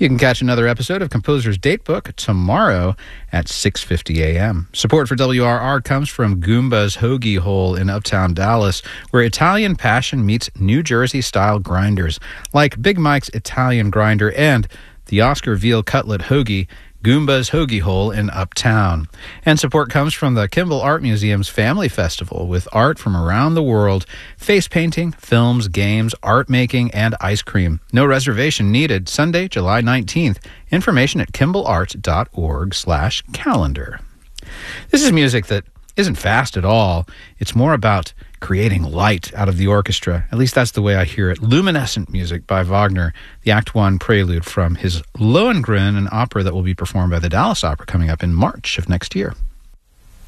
You can catch another episode of Composer's Datebook tomorrow at 6:50 a.m. Support for WRR comes from Goomba's Hoagie Hole in Uptown Dallas, where Italian passion meets New Jersey-style grinders, like Big Mike's Italian Grinder and the Oscar Veal Cutlet Hoagie, Goomba's Hoagie Hole in Uptown. And support comes from the Kimball Art Museum's Family Festival, with art from around the world, face painting, films, games, art making, and ice cream. No reservation needed. Sunday, July 19th. Information at kimballart.org/calendar. This is music that isn't fast at all. It's more about creating light out of the orchestra. At least that's the way I hear it. Luminescent music by Wagner, the Act 1 prelude from his Lohengrin, an opera that will be performed by the Dallas Opera coming up in March of next year.